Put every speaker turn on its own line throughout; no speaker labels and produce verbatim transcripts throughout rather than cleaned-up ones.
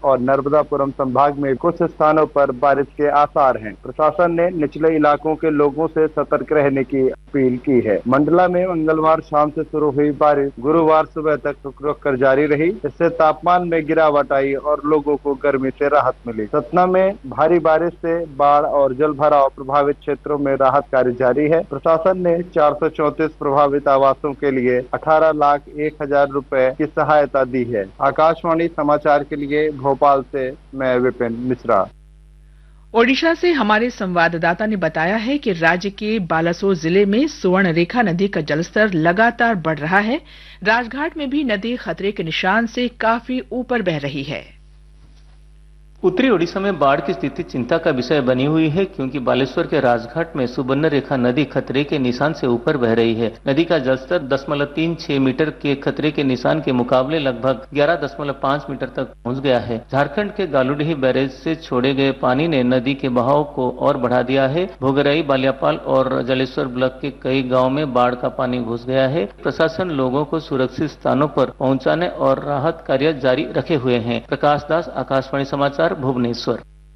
और नर्मदापुरम संभाग में कुछ स्थानों पर बारिश के आसार हैं। प्रशासन ने निचले इलाकों के लोगों से सतर्क रहने की अपील की है। मंडला में मंगलवार शाम से शुरू हुई बारिश गुरुवार सुबह तक रुक रुक कर जारी रही। इससे तापमान में गिरावट आई और लोगों को गर्मी से राहत मिली। सतना में भारी बारिश से बाढ़ और जल भराव प्रभावित क्षेत्रों में राहत कार्य जारी है। प्रशासन ने चार सौ चौंतीस प्रभावित आवासों के लिए अठारह लाख एक हजार रुपए की सहायता दी है। आकाशवाणी समाचार के लिए भोपाल से मैं विपिन मिश्रा।
ओडिशा से हमारे संवाददाता ने बताया है कि राज्य के बालासोर जिले में सुवर्ण रेखा नदी का जलस्तर लगातार बढ़ रहा है। राजघाट में भी नदी खतरे के निशान से काफी ऊपर बह रही है।
उत्तरी ओडिशा में बाढ़ की स्थिति चिंता का विषय बनी हुई है, क्योंकि बालेश्वर के राजघाट में सुवर्ण रेखा नदी खतरे के निशान से ऊपर बह रही है। नदी का जलस्तर दशमलव तीन छह मीटर के खतरे के निशान के मुकाबले लगभग ग्यारह दशमलव पाँच मीटर तक पहुंच गया है। झारखंड के गालूडीह बैरेज से छोड़े गए पानी ने नदी के बहाव को और बढ़ा दिया है। भोगराई, बालियापाल और जलेश्वर ब्लॉक के कई गाँव में बाढ़ का पानी घुस गया है। प्रशासन लोगों को सुरक्षित स्थानों पर पहुँचाने और राहत कार्य जारी रखे हुए हैं। प्रकाश दास, आकाशवाणी समाचार, भुवनेश्वर।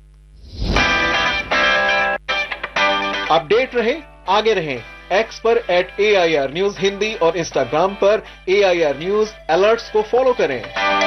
अपडेट रहे, आगे रहें। एक्स पर eight A I R news Hindi और इंस्टाग्राम पर ए आई आर न्यूज अलर्ट्स को फॉलो करें।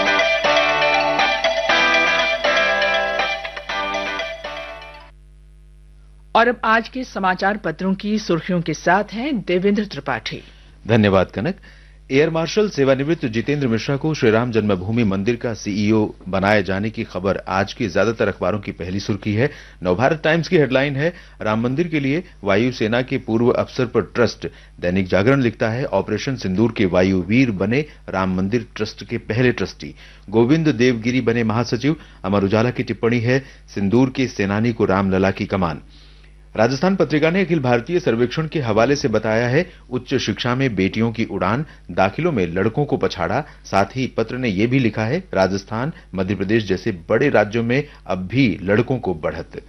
और अब आज के समाचार पत्रों की सुर्खियों के साथ हैं देवेंद्र त्रिपाठी।
धन्यवाद कनक। एयर मार्शल सेवानिवृत्त जितेंद्र मिश्रा को श्रीराम जन्मभूमि मंदिर का सीईओ बनाए जाने की खबर आज की ज्यादातर अखबारों की पहली सुर्खी है। नवभारत टाइम्स की हेडलाइन है, राम मंदिर के लिए वायुसेना के पूर्व अफसर पर ट्रस्ट। दैनिक जागरण लिखता है, ऑपरेशन सिंदूर के वायुवीर बने राम मंदिर ट्रस्ट के पहले ट्रस्टी। गोविंद देवगिरी बने महासचिव। अमर उजाला की टिप्पणी है, सिंदूर के सेनानी को रामलला की कमान। राजस्थान पत्रिका ने अखिल भारतीय सर्वेक्षण के हवाले से बताया है, उच्च शिक्षा में बेटियों की उड़ान, दाखिलों में लड़कों को पछाड़ा। साथ ही पत्र ने यह भी लिखा है, राजस्थान, मध्य प्रदेश जैसे बड़े राज्यों में अब भी लड़कों को बढ़त।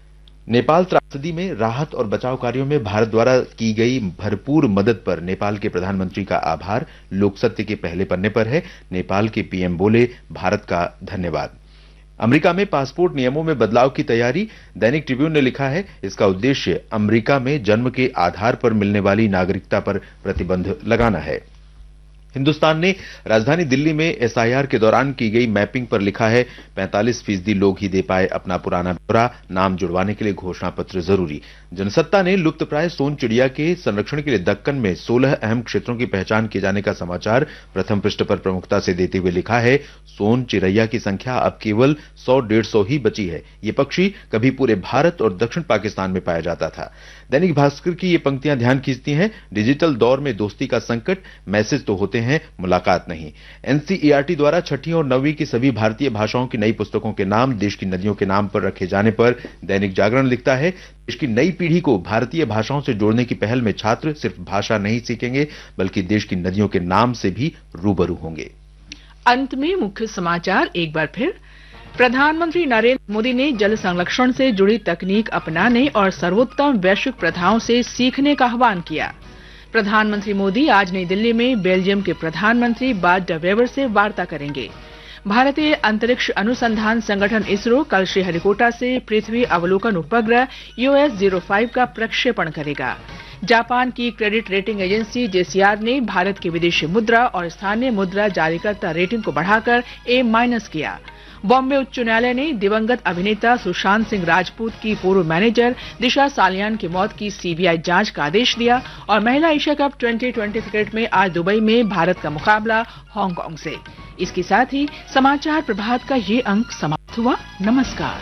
नेपाल त्रासदी में राहत और बचाव कार्यों में भारत द्वारा की गई भरपूर मदद पर नेपाल के प्रधानमंत्री का आभार लोक सत्य के पहले पन्ने पर है। नेपाल के पीएम बोले, भारत का धन्यवाद। अमेरिका में पासपोर्ट नियमों में बदलाव की तैयारी। दैनिक ट्रिब्यून ने लिखा है, इसका उद्देश्य अमेरिका में जन्म के आधार पर मिलने वाली नागरिकता पर प्रतिबंध लगाना है। हिंदुस्तान ने राजधानी दिल्ली में एस आई आर के दौरान की गई मैपिंग पर लिखा है, पैंतालीस फीसदी लोग ही दे पाए अपना पुराना ब्यौरा, नाम जुड़वाने के लिए घोषणा पत्र जरूरी। जनसत्ता ने लुप्तप्राय सोन चिड़िया के संरक्षण के लिए दक्कन में सोलह अहम क्षेत्रों की पहचान किए जाने का समाचार प्रथम पृष्ठ पर प्रमुखता से देते हुए लिखा है, सोन चिड़ैया की संख्या अब केवल सौ डेढ़ सौ ही बची है। ये पक्षी कभी पूरे भारत और दक्षिण पाकिस्तान में पाया जाता था। दैनिक भास्कर की ये पंक्तियां ध्यान खींचती हैं, डिजिटल दौर में दोस्ती का संकट, मैसेज तो होते हैं, मुलाकात नहीं। N C E R T द्वारा छठी और नौवीं की सभी भारतीय भाषाओं की नई पुस्तकों के नाम देश की नदियों के नाम पर रखे जाने पर दैनिक जागरण लिखता है, देश की नई पीढ़ी को भारतीय भाषाओं से जोड़ने की पहल में छात्र सिर्फ भाषा नहीं सीखेंगे, बल्कि देश की नदियों के नाम से भी रूबरू होंगे।
अंत में मुख्य समाचार एक बार फिर। प्रधानमंत्री नरेंद्र मोदी ने जल संरक्षण से जुड़ी तकनीक अपनाने और सर्वोत्तम वैश्विक प्रथाओं से सीखने का आह्वान किया। प्रधानमंत्री मोदी आज नई दिल्ली में बेल्जियम के प्रधानमंत्री बार्ट डे वेवर से वार्ता करेंगे। भारतीय अंतरिक्ष अनुसंधान संगठन इसरो कल श्रीहरिकोटा से पृथ्वी अवलोकन उपग्रह यू एस ज़ीरो फाइव का प्रक्षेपण करेगा। जापान की क्रेडिट रेटिंग एजेंसी जे सी आर ने भारत की विदेशी मुद्रा और स्थानीय मुद्रा जारीकर्ता रेटिंग को बढ़ाकर ए माइनस किया। बॉम्बे उच्च न्यायालय ने दिवंगत अभिनेता सुशांत सिंह राजपूत की पूर्व मैनेजर दिशा सालियान की मौत की सी बी आई जांच का आदेश दिया। और महिला Asia cup twenty twenty cricket में आज दुबई में भारत का मुकाबला हांगकांग से। इसके साथ ही समाचार प्रभात का ये अंक समाप्त हुआ। नमस्कार।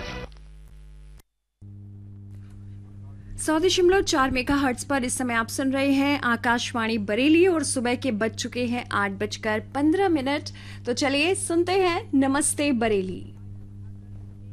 सौ दशमलव चार मेगा हर्ट्ज पर इस समय आप सुन रहे हैं आकाशवाणी बरेली और सुबह के बज चुके हैं आठ बजकर पंद्रह मिनट। तो चलिए सुनते हैं नमस्ते बरेली।